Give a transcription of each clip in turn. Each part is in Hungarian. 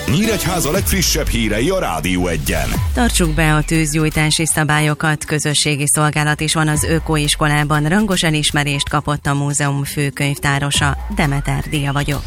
Nyíregyháza legfrissebb hírei a Rádió Egyen. Tartsuk be a tűzgyújtási szabályokat, közösségi szolgálat is van az Ökoiskolában, rangos elismerést kapott a múzeum főkönyvtárosa. Demeter Dia vagyok.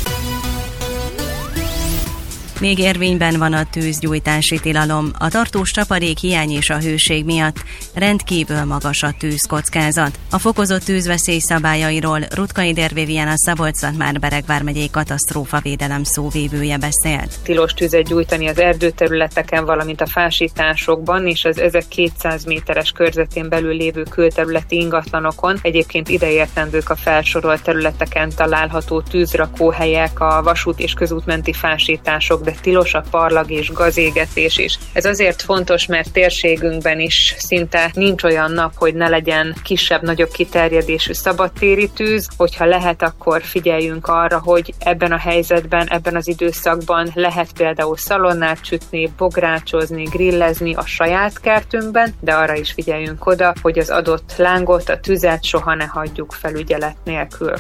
Még érvényben van a tűzgyújtási tilalom. A tartós csapadék hiány és a hőség miatt rendkívül magas a tűzkockázat. A fokozott tűzveszély szabályairól Rutkay Dér a Szabolcs-Szatmár-Bereg vármegyei katasztrófavédelem szóvivője beszélt. Tilos tüzet gyújtani az erdőterületeken, valamint a fásításokban és az ezek 200 méteres körzetén belül lévő külterületi ingatlanokon. Egyébként ideértendők a felsorolt területeken található tűzrakóhelyek, a vasút és közútmenti fásítások, de tilos a parlag és gazégetés is. Ez azért fontos, mert térségünkben is szinte nincs olyan nap, hogy ne legyen kisebb-nagyobb kiterjedésű szabadtéri tűz. Hogyha lehet, akkor figyeljünk arra, hogy ebben a helyzetben, ebben az időszakban lehet például szalonnát sütni, bográcsozni, grillezni a saját kertünkben, de arra is figyeljünk oda, hogy az adott lángot, a tüzet soha ne hagyjuk felügyelet nélkül.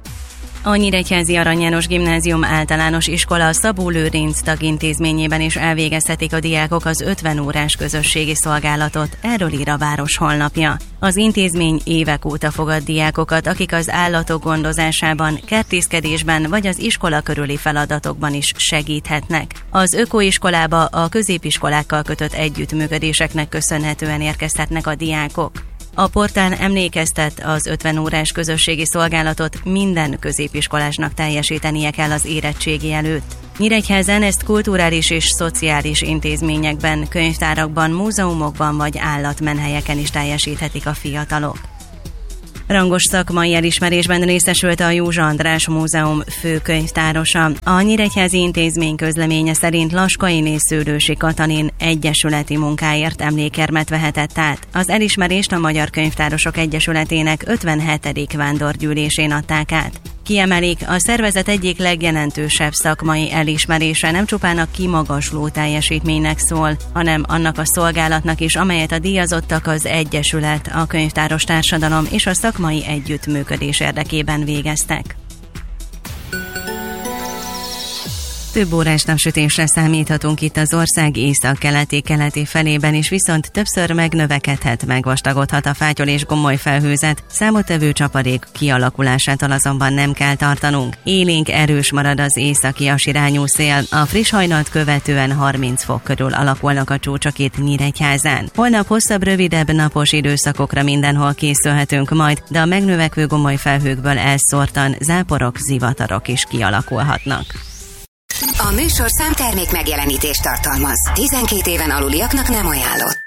A Nyíregyházi Arany János Gimnázium általános iskola Szabó Lőrinc tagintézményében is elvégezhetik a diákok az 50 órás közösségi szolgálatot, erről ír a Város honlapja. Az intézmény évek óta fogad diákokat, akik az állatok gondozásában, kertészkedésben vagy az iskola körüli feladatokban is segíthetnek. Az Ökoiskolába a középiskolákkal kötött együttműködéseknek köszönhetően érkezhetnek a diákok. A portál emlékeztet, az 50 órás közösségi szolgálatot minden középiskolásnak teljesítenie kell az érettségi előtt. Nyíregyházán ezt kulturális és szociális intézményekben, könyvtárakban, múzeumokban vagy állatmenhelyeken is teljesíthetik a fiatalok. Rangos szakmai elismerésben részesült a Józsa András Múzeum főkönyvtárosa. A nyíregyházi intézmény közleménye szerint Laskainé Szőlősi Katalin egyesületi munkáért emlékérmet vehetett át. Az elismerést a Magyar Könyvtárosok Egyesületének 57. vándorgyűlésén adták át. Kiemelik, a szervezet egyik legjelentősebb szakmai elismerése nem csupán a kimagasló teljesítménynek szól, hanem annak a szolgálatnak is, amelyet a díjazottak az Egyesület, a könyvtáros társadalom és a szakmai együttműködés érdekében végeztek. Több órás napsütésre számíthatunk itt az ország észak-keleti felében is, viszont többször megnövekedhet, megvastagodhat a fátyol és gomoly felhőzet, számottevő csapadék kialakulásától azonban nem kell tartanunk. Élénk erős marad az északi-as irányú szél, a friss hajnalt követően 30 fok körül alakulnak a csúcsok itt Nyíregyházán. Holnap hosszabb, rövidebb napos időszakokra mindenhol készülhetünk majd, de a megnövekvő gomoly felhőkből elszórtan záporok, zivatarok is kialakulhatnak. A műsorszám termék megjelenítést tartalmaz. 12 éven aluliaknak nem ajánlott.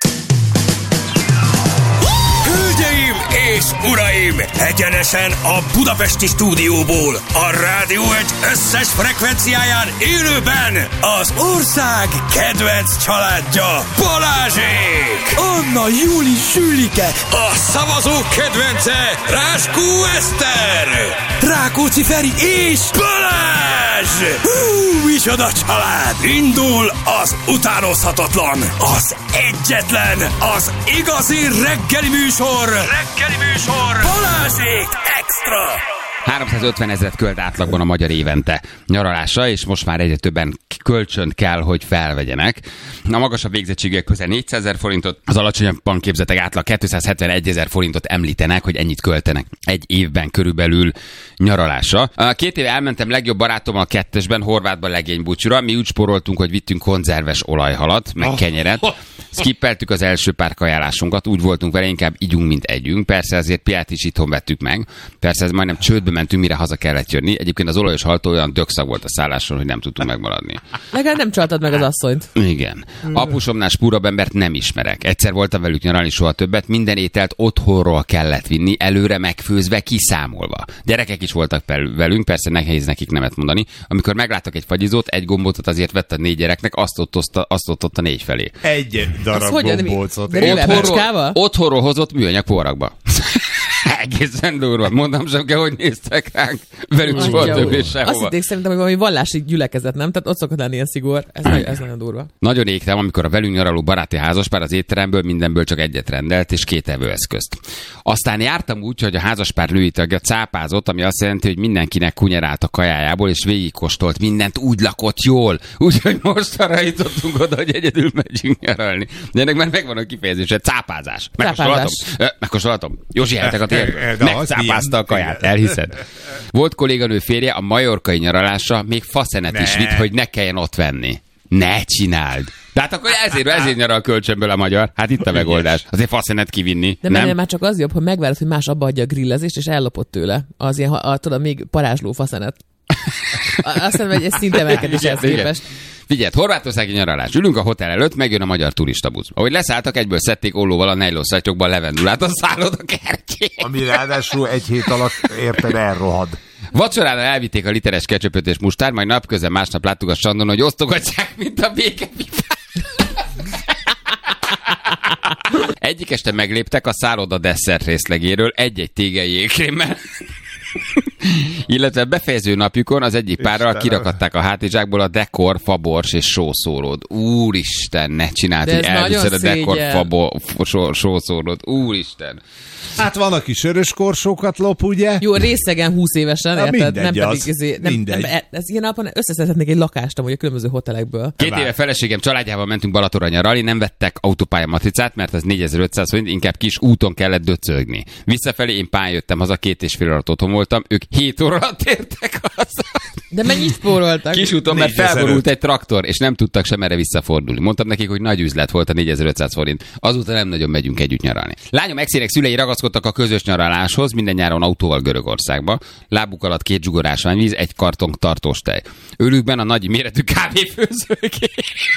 Hölgyeim és uraim! Egyenesen a budapesti stúdióból, a Rádió Egy összes frekvenciáján élőben az ország kedvenc családja, Balázsék! Anna, Júli, Sülike! A szavazók kedvence, Ráskó Eszter! Rákóczi Feri és Balázs! Micsoda család! Indul az utánozhatatlan, az egyetlen, az igazi reggeli műsor! Balázsék Extra! 350 000 költ átlagban a magyar évente nyaralásra, és most már egyre többen kölcsönt kell, hogy felvegyenek. A magasabb végzettségűek közel 400 000 forintot, az alacsonyabban képzettek átlag 271 000 forintot említenek, hogy ennyit költenek egy évben körülbelül nyaralásra. 2 éve elmentem legjobb barátommal kettesben, Horvátban legénybúcsúra. Mi úgy spóroltunk, hogy vittünk konzerves olajhalat, meg kenyeret. Skippeltük az első pár kajálásunkat, úgy voltunk vele, inkább igyunk, mint együnk. Persze azért piát is itthon vettük meg. Persze ez majdnem csődbe mentünk, mire haza kellett jönni. Egyébként az olajos haltó olyan dökszag volt a szálláson, hogy nem tudtunk megmaradni. Legalább nem csaltad meg az asszonyt. Igen. Apusomnál spúrabb embert nem ismerek. Egyszer voltam velük nyaralni, soha többet. Minden ételt otthonról kellett vinni, előre megfőzve, kiszámolva. Gyerekek is voltak velünk, persze nehéz nekik nemet mondani. Amikor megláttak egy fagyizót, egy gombócot azért vett a 4 gyereknek, azt ott a 4 felé. Egy darab gombócot. Otthonról hozott műanyag porrakba. Egészen durva. Mondom sem kell, hogy néztek ránk. Velünk soha többé sehova. Azt hitték szerintem, hogy valami vallási gyülekezet, nem? Tehát ott szokott lenni ilyen szigor. Ez nagyon durva. Nagyon égtem, amikor a velünk nyaraló baráti házaspár az étteremből mindenből csak egyet rendelt, és 2 evőeszközt. Aztán jártam úgy, hogy a házaspár női tagja cápázott, ami azt jelenti, hogy mindenkinek kunyerált a kajájából, és végigkóstolt mindent, úgy lakott jól. Úgyhogy most arra jutottunk oda, hogy egyedül megyünk nyaralni. De ennek már megvan a kifejezése, cápázás. Megkóstolhatom. Józsi Hetek a térből. Megcápázta a kaját, elhiszed? Volt kolléganő férje a majorkai nyaralásra, még faszenet is vitt, hogy ne kelljen ott venni. Ne csináld! De hát akkor ezért nyaral kölcsönből a magyar. Hát itt a megoldás. Azért faszenet kivinni. De nem? Már csak az jobb, hogy megvárod, hogy más abba adja a grillezést, és ellopott tőle. Az ilyen, tudod, még parázsló faszenet. Azt mondom, hogy ez szintemelkedés ehhez képest. Figyelj, horvátországi nyaralás. Ülünk a hotel előtt, megjön a magyar turistabusz. Ahogy leszálltak, egyből szedték ollóval a nejlonszattyokban levendulát a szálloda kertjén. Ami ráadásul egy hét alatt érted elrohad. Vacsorára elvitték a literes ketchupöt és mustár, majd napközben másnap láttuk a strandon, hogy osztogatják, mint a békepipát. Egyik este megléptek a szálloda desszert részlegéről egy-egy tégely jégkrémmel. Illetve befejező napjukon az egyik párral kirakadták a hátizsákból a dekor, fabors és sószórót. Úristen, ne csináld, hogy elviszed a dekor, sószórót. Úristen. Hát van, aki sörös korsókat lop, ugye? Jó, részegen 20 évesen, érted? Nem pedig mindegy. Ez ilyen napon összeszedhetnék egy lakást amúgy a különböző hotelekből. 2 éve feleségem családjával mentünk Balatonra nyaralni, nem vettek autópálya matricát, mert az 4500 forint, inkább kis úton kellett döcögni. Visszafelé én pályán jöttem haza, 2,5 óra alatt otthon voltam, ők 7 óra alatt értek haza. De mennyit spóroltak? Kis úton, mert felborult egy traktor, és nem tudtak sem erre visszafordulni. Mondtam nekik, hogy nagy üzlet volt a 4500 forint. Azóta nem nagyon megyünk együtt nyaralni. Lányom exének szülei ragaszkodtak a közös nyaraláshoz, minden nyáron autóval Görögországba. Lábuk alatt 2 zsugor ásványvíz, egy karton tartós tej. Ölükben a nagy méretű kávéfőzőgép.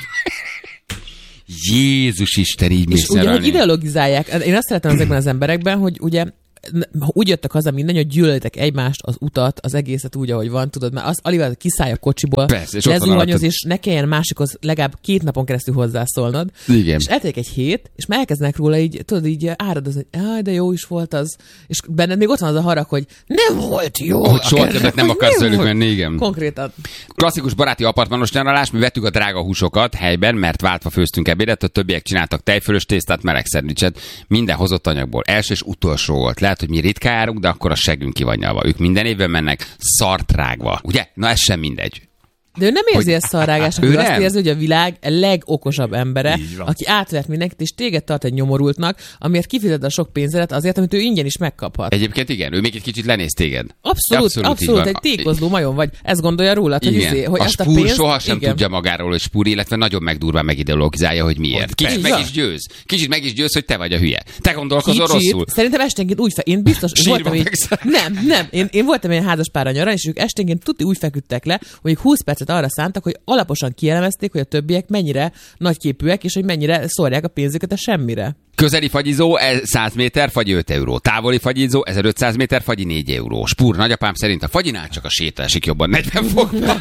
Jézus Isten, így mész nyaralni. Ugye, hogy ideologizálják. Én azt szeretem ezekben az emberekben, hogy ugye úgy jöttek haza minden, hogy gyűlölitek egymást, az utat, az egészet úgy, ahogy van, tudod, mert az alig kiszállj a kocsiból, lezúhanyoz, és ne kelljen másikhoz legalább 2 napon keresztül hozzászólnod. Igen. És eltelik egy hét, és már elkezdenek róla így, tudod, így áradozni, hogy de jó is volt az, és benned még ott van az a harag, hogy nem volt jó. Hogy soha többet nem akarsz velük menni, igen. Konkrétan. Klasszikus baráti apartmanos nyaralás, mi vettük a drága húsokat helyben, mert váltva főztünk ebédet, a többiek csináltak tejfölös tésztát, meleg szendvicset, minden hozott anyagból. Első és utolsó volt. Lehet, hogy mi ritkán járunk, de akkor a seggünk ki van nyalva. Ők minden évben mennek szartrágva. Ugye? Na ez sem mindegy. De ő nem érzi ezt szarrágásnak, ő azt érzi, hogy a világ legokosabb embere, aki átvert mindenkit, és téged tart egy nyomorultnak, amiért kifizet a sok pénzedet azért, amit ő ingyen is megkaphat. Egyébként igen, ő még egy kicsit lenéz téged. Abszolút egy tékozló majom vagy. Ez gondolja rólad, hogy, hogy a ezt a spúr pénzt... sohasem tudja magáról, hogy spúr, illetve nagyon megdurván megideologizálja, hogy miért. Kicsit meg is győz. Kicsit meg is győz, hogy te vagy a hülye. Te gondolkozol rosszul. Szerintem esténként úgy én biztos voltam így... Nem. Én voltam egy házaspárra nyaralni, és ők esténként tuti úgy feküdtek le, hogy 20 percet arra szántak, hogy alaposan kielemezték, hogy a többiek mennyire nagyképűek, és hogy mennyire szórják a pénzüket a semmire. Közeli fagyizó 100 méter, fagyi 5 euró. Távoli fagyizó 1500 méter, fagyi 4 euró. Spúr nagyapám szerint a fagyinál csak a séta esik jobban 40 fokban.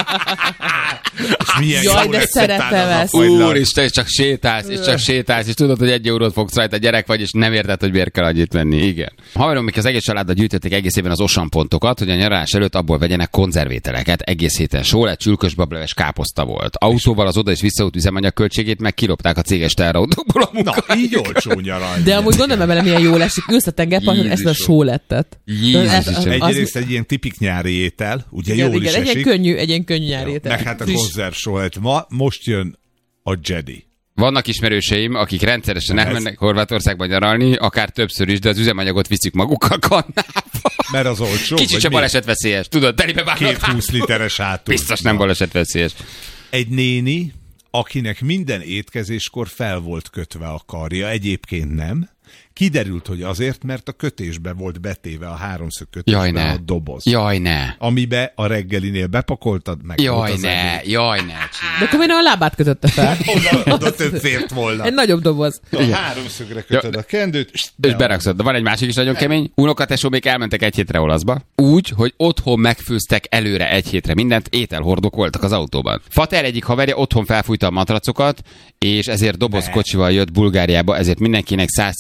Jaj, de szeretem ezt. Úristen, és csak sétálsz, és tudod, hogy 1 eurót fogsz rajta, gyerek vagy, és nem érted, hogy miért kell annyit venni. Igen. Haverom, még az egész családdal gyűjtötték egész évben az osampontokat, hogy a nyaralás előtt abból vegyenek konzervételeket. Egész héten sólet, csülkös bableves, káposzta volt. Autóval az oda és visszaút üzemanyag költségét meg kilopták a céges teherautókból a munka. Na, így olcsó nyaralni. De amúgy gondolom vele milyen jól esik. Ülsz a tengerparton, ezt a sólettet. Egyrészt egy ilyen tipik nyári étel, ugye igen, jól is esik. Egy ilyen könnyű nyári étel. Meg hát a konzervsólet. Most jön a Jedi. Vannak ismerőseim, akik rendszeresen elmennek Horvátországba nyaralni, akár többször is, de az üzemanyagot viszik magukkal kannába. Mert az olcsó. Kicsit sem balesetveszélyes. Tudod, telibe bárnak. 2 20 literes hátul. Biztos nem balesetveszélyes. Egy néni, akinek minden étkezéskor fel volt kötve a karja, egyébként nem. Kiderült, hogy azért, mert a kötésbe volt betéve a háromszög kötésbe a doboz. Jaj, ne. Amibe a reggelinél bepakoltad, meg jaj, ne. De akkor miért a lábát kötötte fel? Oda több fért volna. Egy nagyobb doboz. A háromszögre kötöd a kendőt, és berakszod. De van egy másik is nagyon kemény. Unokatesó még elmentek 1 hétre olaszba. Úgy, hogy otthon megfőztek előre 1 hétre mindent, ételhordók voltak az autóban. Fater egyik haverja otthon felfújta a matracokat, és ezért dobozkocsival jött Bulgáriába, ezért mindenkinek 110 kellett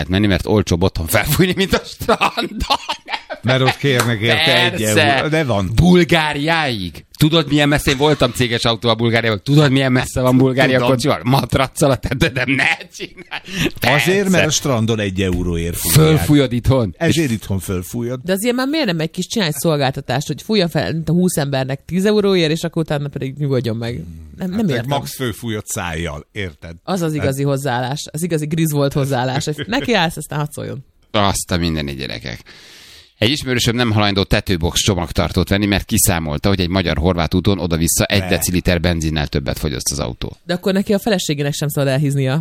lehet menni, mert olcsóbb otthon felfújni, mint a strandon. Mert ott kérnek érte 1 euró. De van. Bulgáriáig. Tudod, milyen messze én voltam céges autóval Bulgáriában? Tudod, milyen messze van Bulgária kocsival? Matraccal a tetődem, ne csinálj! Azért, mert a strandon 1 euróért fújják. Fölfújod itthon? Ezért itthon fölfújod. De azért már miért nem egy kis csinálj szolgáltatást, hogy fújja fel a 20 embernek 10 euróért, és akkor utána pedig nyugodjon meg. Nem értem. Max fölfújott szájjal, érted? Az az igazi hozzáállás, az igazi Griswold hozzáállás. Neki állsz, aztán hadd szóljon. Azt a mindeni gyerekek. Egy ismerősöm nem hajlandó tetőbox csomagtartót venni, mert kiszámolta, hogy egy magyar-horvát úton oda-vissza 1 deciliter benzinnel többet fogyaszt az autó. De akkor neki a feleségének sem szabad elhíznia.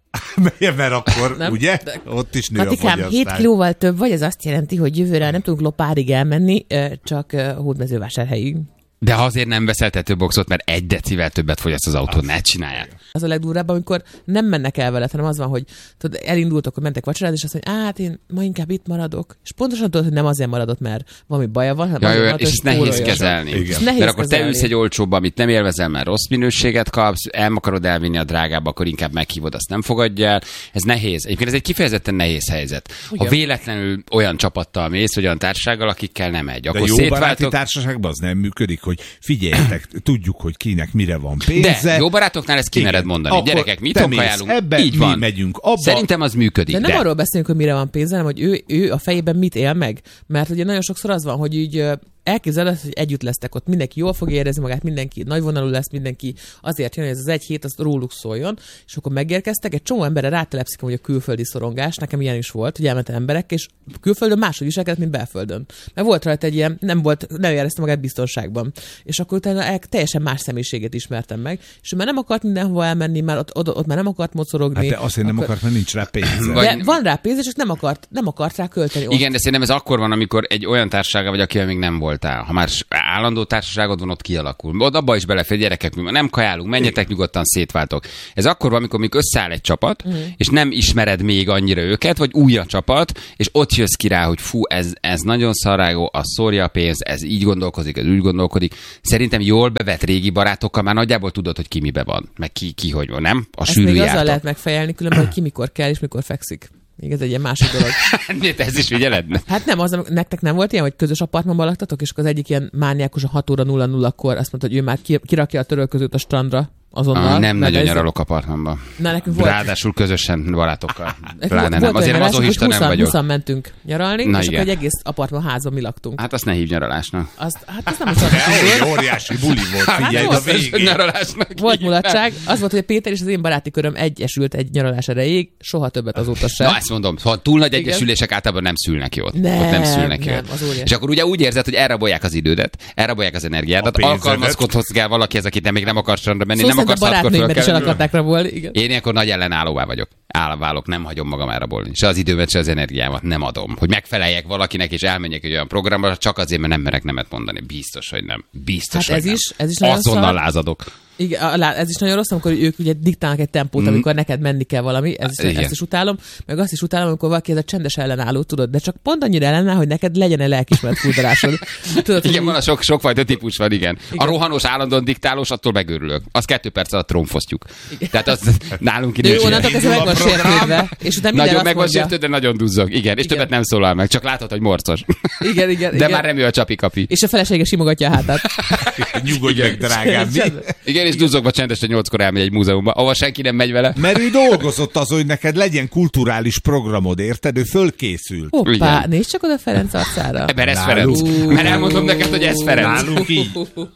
Mert akkor, nem? Ugye? De... Ott is nő Matikám, a fogyasztás. 7 kilóval több vagy, ez azt jelenti, hogy jövőre nem tudunk Lopárig elmenni, csak Hódmezővásárhelyig. De azért nem veszel tetőboxot, mert 1 decivel többet fogyaszt az autó, ne csinálják. Az a legdurvább, amikor nem mennek el veled, hanem az van, hogy tudod, elindultok, hogy mentek vacsorázni, és azt mondja, hát én ma inkább itt maradok. És pontosan tudod, hogy nem azért maradott, mert valami baja van, hanem azért maradott, és ezt nehéz kezelni. Mert akkor te ülsz egy olcsóbb, amit nem élvezel, mert rossz minőséget kapsz, akarod elvinni a drágába, akkor inkább meghívod, azt nem fogadja el. Ez nehéz. Egyébként ez egy kifejezetten nehéz helyzet. Ugyan. Ha véletlenül olyan csapattal mész, vagy olyan társasággal, akikkel nem megy, akkor jó baráti társaságban az nem működik, hogy figyeljetek, tudjuk, hogy kinek mire van pénze. De jó barátoknál ezt kimered mondani. Akkor gyerekek, mit ajánlunk? Ebbe, így van. Mi megyünk abba. Szerintem az működik. De nem arról beszélünk, hogy mire van pénze, hanem hogy ő a fejében mit él meg. Mert ugye nagyon sokszor az van, hogy így elképzeled, hogy együtt lesztek ott, mindenki jól fog érezni magát, mindenki nagyvonalú lesz, mindenki azért jön, hogy ez az 1 hét, az róluk szóljon, és akkor megérkeztek, egy csomó emberre rátelepszik, hogy a külföldi szorongás, nekem ilyen is volt, hogy elmentem emberek, és külföldön máshogy viselkedett, mint belföldön. Mert volt rajta egy ilyen, nem érezte magát biztonságban. És akkor utána teljesen más személyiséget ismertem meg, és már nem akart mindenhova elmenni, már ott már nem akart mocorogni. Hát de azért nem akart, mert nincs rá pénze. De van rá pénze, csak nem akart rá költeni. Igen, de szerintem ez akkor van, amikor egy olyan társasága vagy, akivel még nem volt. Ha már állandó társaságod van, ott kialakul. Abba is belefér, gyerekek, nem kajálunk, menjetek nyugodtan, szétváltok. Ez akkor van, amikor összeáll egy csapat, és nem ismered még annyira őket, vagy új a csapat, és ott jössz ki rá, hogy fú, ez nagyon szarágó, az szórja a pénzt, ez így gondolkozik, ez úgy gondolkodik. Szerintem jól bevett régi barátokkal már nagyjából tudod, hogy ki mibe van, meg ki hogy van, nem? A sűrű jártak. Ezt még azzal lehet megfejelni, különben, hogy ki mikor kell, és mikor fekszik. Még ez egy ilyen másik dolog. Ez is figyeled? Hát nem, nektek nem volt ilyen, hogy közös apartmanban laktatok, és akkor az egyik ilyen mániákus a 6 óra 00-kor azt mondta, hogy ő már kirakja a törölközőt a strandra azonnal. Nem nagyon nyaralok apartmanban. Ráadásul közösen barátokkal. Pláne nem. Azért mazochista nem vagyok. 20-an mentünk nyaralni, és akkor egy egész apartman házban mi laktunk. Hát azt ne hívj nyaralásnak. Hát azt nem is óriási buli volt, figyelj a végén. Volt mulatság. Az volt, hogy Péter és az én baráti köröm egyesült egy nyaralás erejéig, soha többet azóta sem. Na ezt mondom, ha túl nagy egyesülések általában nem szülnek jót. Ott nem szülnek jót. És akkor ugye úgy érzed, hogy elrabolják az idődet, elrabolják az energiádat, alkalmazkodhatsz kell valaki, ez, akit még nem akar strandra menni, nem akarsz barátnőimet is el akarták rabolni. Igen. Én ilyenkor nagy ellenállóvá vagyok. Állválok, nem hagyom magam elrabolni. Se az időmet, se az energiámat nem adom. Hogy megfeleljek valakinek, és elmenjek egy olyan programra, csak azért, mert nem merek nemet mondani. Biztos, hogy nem. Biztos, hát hogy ez is azonnal lázadok. Igen, ez is nagyon rossz, amikor ők ugye diktálnak egy tempót, amikor neked menni kell valami, ezt is utálom, meg azt is utálom, amikor valaki ez a csendes ellenálló, tudod, de csak pont annyira ellenáll, hogy neked legyen egy lelkismeret fúdalásod. Igen, van a sokfajta típus van, igen. A rohanós, állandóan diktálós, attól megőrülök. Az 2 perc alatt trónfosztjuk. Tehát az nálunk idő. Ő onnantól kezdve meg van sértődve, és utána minden nagyon meg van sértődve, nagyon duzzog. Igen, és többet nem szólal meg, csak látod, hogy morcos. Igen. De már nem ő a csapi-kapi. És a felesége simogatja a hátát. Nyugodj meg, drágám. Igen, és duzzogva csendesen 8-kor elmegy egy múzeumba, ahol senki nem megy vele. Mert ő dolgozott az, hogy neked legyen kulturális programod, érted? Ő fölkészült. Hoppá, nézd csak oda Ferenc arcára. Mert ez Ferenc. Mert elmondom neked, hogy ez Ferenc. Nálunk így.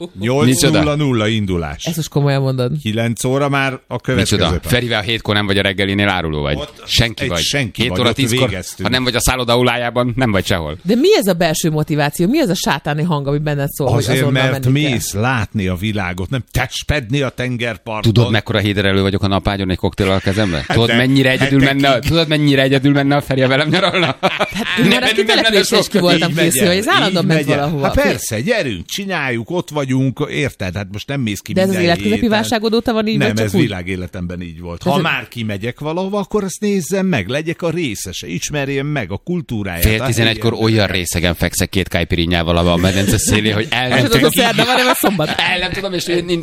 8:00 indulás. Ezt most komolyan mondod. 9 óra már a következő. Micsoda? Ferivel 7-kor nem vagy a reggelinél áruló vagy. Senki vagy. 7 óra 10-kor, ha nem vagy a szállodaulájában, nem vagy sehol. De mi ez a belső motiváció? Mi ez a sátáni hang, ami benned szól, azért, hogy azonnal mert mész látni a világot, nem testpedni a tengerparton. Tudod, mekkora héderelő vagyok a napágyon egy koktéllal a kezembe? Tudod, mennyire egyedül menne a Feri, velem nyaralna? Hát már a kitelepülésre is ki voltam készül, hogy ez állandóan ment valahova. Hát persze, gyerünk, csináljuk, ott vagyunk, érted? Hát most nem mész ki minden héten. De ez az életközepi válságod óta van így? Nem, ez világéletemben így volt. Ha már kimegyek valahova, akkor azt nézzem meg, legyek a részese, ismerjem meg a kultúráját. 10:11-kor olyan részegen fekszek 2 caipirinhával a medence szélén, hogy el nem tudom, és én indek, hogy még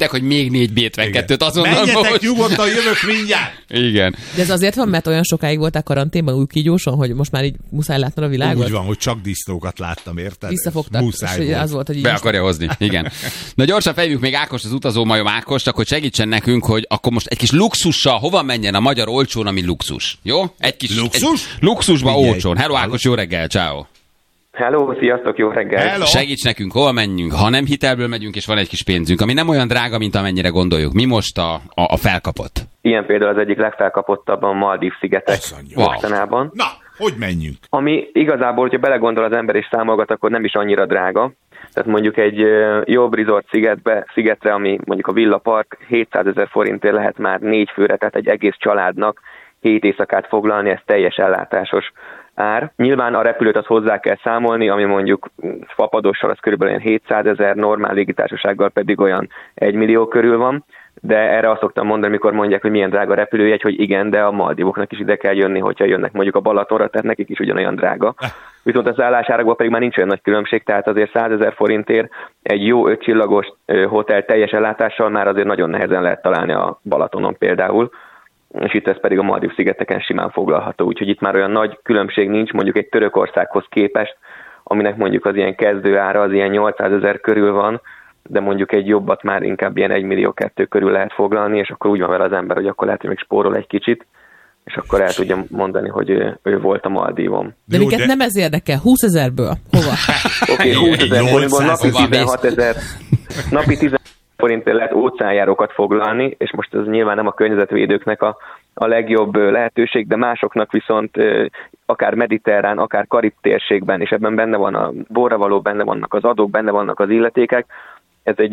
még 4B52-t azonnal most. Menjetek nyugodtan, jövök mindjárt! Igen. De ez azért van, mert olyan sokáig voltál karanténban új kígyóson, hogy most már így muszáj látnod a világot? Úgy van, hogy csak disznókat láttam, érted? Visszafogtak, és az volt, hogy így be akarja hozni, igen. Na gyorsan fejljük még Ákost, az utazó majom Ákost, akkor segítsen nekünk, hogy akkor most egy kis luxussal hova menjen a magyar olcsón, ami luxus. Jó? Egy kis luxus? Luxusba olcsón. Hello Ákos, jó reggel, ciao. Hello, sziasztok, jó reggel. Hello. Segíts nekünk, hova menjünk, ha nem hitelből megyünk, és van egy kis pénzünk, ami nem olyan drága, mint amennyire gondoljuk. Mi most a felkapott? Ilyen például az egyik legfelkapottabb a Maldív-szigetek mostanában. Na, hogy menjünk? Ami igazából, hogyha belegondol az ember és számolgat, akkor nem is annyira drága. Tehát mondjuk egy jobb resort szigetre, ami mondjuk a Villa Park, 700 000 forintért lehet már 4 főre, tehát egy egész családnak 7 éjszakát foglalni, ez teljes ellátásos ár. Nyilván a repülőt az hozzá kell számolni, ami mondjuk fapadossal az körülbelül 700 000, normál légitársasággal pedig olyan 1 millió körül van, de erre azt szoktam mondani, amikor mondják, hogy milyen drága a repülőjegy, hogy igen, de a Maldivoknak is ide kell jönni, hogyha jönnek mondjuk a Balatonra, tehát nekik is ugyanolyan drága. Viszont a szállásárakban pedig már nincs olyan nagy különbség, tehát azért 100 000 forintért egy jó 5 csillagos hotel teljes ellátással már azért nagyon nehezen lehet találni a Balatonon például, és itt ez pedig a Maldív-szigeteken simán foglalható, úgyhogy itt már olyan nagy különbség nincs, mondjuk egy Törökországhoz képest, aminek mondjuk az ilyen kezdőára az ilyen 800 000 körül van, de mondjuk egy jobbat már inkább ilyen 1,2 millió körül lehet foglalni, és akkor úgy van vele az ember, hogy akkor lehet, hogy még spórol egy kicsit, és akkor el tudja mondani, hogy ő volt a Maldívon. De minket nem ez érdekel, 20 000-ből. Hova? Oké, 20 000 forintból napi 16 000, napi 10 forintért lehet óceánjárókat foglalni, és most ez nyilván nem a környezetvédőknek a legjobb lehetőség, de másoknak viszont akár mediterrán, akár karib térségben, és ebben benne van a borravaló, benne vannak az adók, benne vannak az illetékek. Ez egy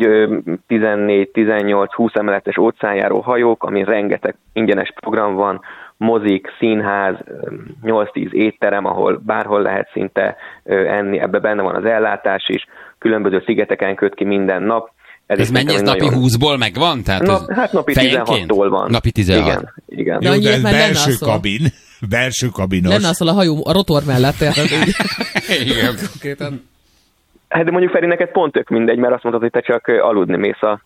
14-18-20 emeletes óceánjáró hajók, ami rengeteg ingyenes program van, mozik, színház, 8-10 étterem, ahol bárhol lehet szinte enni, ebben benne van az ellátás is, különböző szigeteken köt ki minden nap. Ez mennyi, ez napi 20-ból megvan? Tehát hát napi 16-tól van. Napi 16. Igen. Jó, de ez belső kabin. Belső kabinos. Lenne az a hajó a rotor mellett, érted? Igen. Hát de mondjuk Feri, neked pont tök mindegy, mert azt mondtad, hogy te csak aludni mész a